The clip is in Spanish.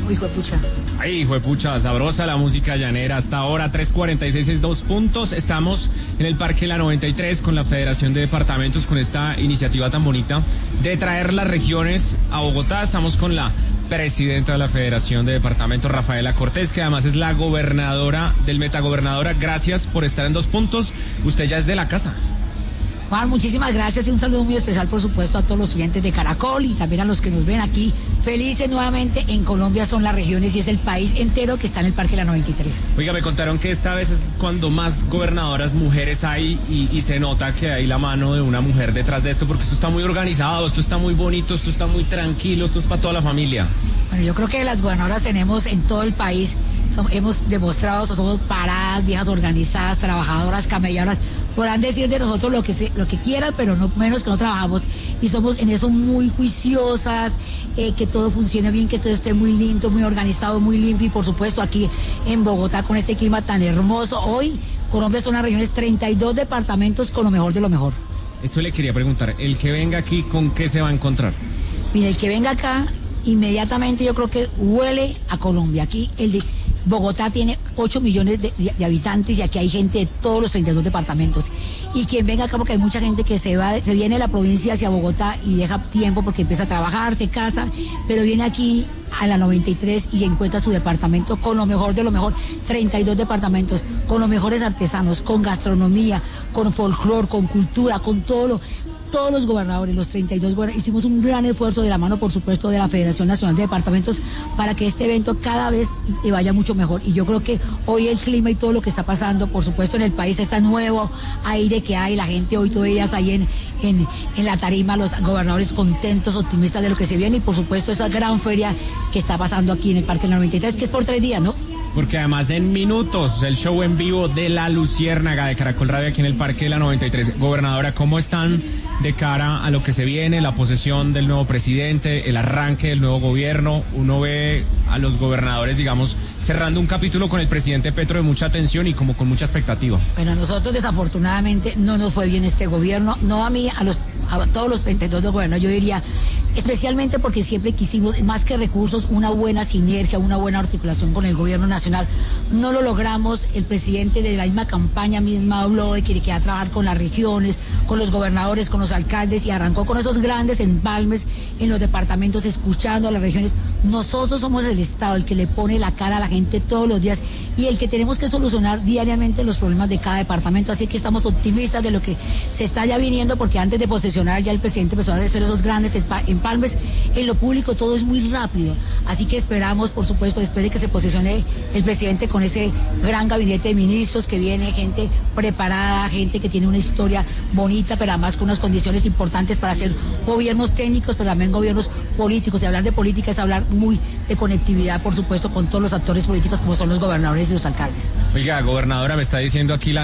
Uy, juepucha. Ay, juepucha, sabrosa la música llanera. Hasta ahora, 3:46 es 2 puntos. Estamos en el Parque La 93 con la Federación de Departamentos, con esta iniciativa tan bonita de traer las regiones a Bogotá. Estamos con la presidenta de la Federación de Departamentos, Rafaela Cortés, que además es la gobernadora del Metagobernadora. Gracias por estar en 2 puntos. Usted ya es de la casa. Juan, muchísimas gracias y un saludo muy especial, por supuesto, a todos los oyentes de Caracol y también a los que nos ven aquí. Felices nuevamente. En Colombia son las regiones y es el país entero que está en el Parque La 93. Oiga, me contaron que esta vez es cuando más gobernadoras mujeres hay y se nota que hay la mano de una mujer detrás de esto, porque esto está muy organizado, esto está muy bonito, esto está muy tranquilo, esto es para toda la familia. Bueno, yo creo que las gobernadoras tenemos en todo el país, hemos demostrado que somos paradas, viejas organizadas, trabajadoras, camelladoras. Podrán decir de nosotros lo que quieran, pero no menos que no trabajamos. Y somos en eso muy juiciosas, que todo funcione bien, que todo esté muy lindo, muy organizado, muy limpio. Y por supuesto aquí en Bogotá con este clima tan hermoso. Hoy Colombia son las regiones 32 departamentos con lo mejor de lo mejor. Eso le quería preguntar, el que venga aquí, ¿con qué se va a encontrar? Mira, el que venga acá, inmediatamente yo creo que huele a Colombia. Aquí el de Bogotá tiene 8 millones de habitantes y aquí hay gente de todos los 32 departamentos. Y quien venga acá, porque hay mucha gente que se viene de la provincia hacia Bogotá y deja tiempo porque empieza a trabajar, se casa, pero viene aquí a la 93 y encuentra su departamento con lo mejor de lo mejor, 32 departamentos, con los mejores artesanos, con gastronomía, con folclor, con cultura, con todos los gobernadores, los 32 gobernadores, hicimos un gran esfuerzo de la mano, por supuesto, de la Federación Nacional de Departamentos para que este evento cada vez vaya mucho mejor. Y yo creo que hoy el clima y todo lo que está pasando, por supuesto, en el país, este nuevo aire que hay, la gente hoy todavía está ahí en la tarima, los gobernadores contentos, optimistas de lo que se viene y, por supuesto, esa gran feria que está pasando aquí en el Parque La 93, que es por 3 días, ¿no? Porque además en minutos el show en vivo de La Luciérnaga de Caracol Radio aquí en el Parque de la 93. Gobernadora, ¿cómo están de cara a lo que se viene, la posesión del nuevo presidente, el arranque del nuevo gobierno? Uno ve a los gobernadores, digamos, cerrando un capítulo con el presidente Petro de mucha tensión y como con mucha expectativa. Bueno, a nosotros desafortunadamente no nos fue bien este gobierno, no a mí, a todos los 32 del gobierno, yo diría, especialmente porque siempre quisimos, más que recursos, una buena sinergia, una buena articulación con el gobierno nacional. No lo logramos. El presidente de la misma campaña misma habló de que quería trabajar con las regiones, con los gobernadores, con los alcaldes y arrancó con esos grandes empalmes en los departamentos, escuchando a las regiones. Nosotros somos el Estado, el que le pone la cara a la gente todos los días y el que tenemos que solucionar diariamente los problemas de cada departamento. Así que estamos optimistas de lo que se está ya viniendo, porque antes de posesionar ya el presidente empezó a hacer esos grandes empalmes. En lo público todo es muy rápido. Así que esperamos, por supuesto, después de que se posesione el presidente con ese gran gabinete de ministros que viene, gente preparada, gente que tiene una historia bonita, pero además con unas condiciones importantes para hacer gobiernos técnicos, pero también gobiernos políticos. Y hablar de política es hablar muy de conectividad, por supuesto, con todos los actores políticos como son los gobernadores y los alcaldes. Oiga, gobernadora, me está diciendo aquí la